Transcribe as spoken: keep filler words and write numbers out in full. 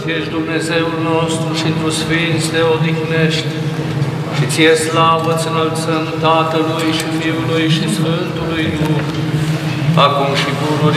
ești Dumnezeul nostru și într-o Sfinți te odihnești. Și ție slavă îți înălțăm Tatălui și Fiului și Sfântului Duh, acum și pururea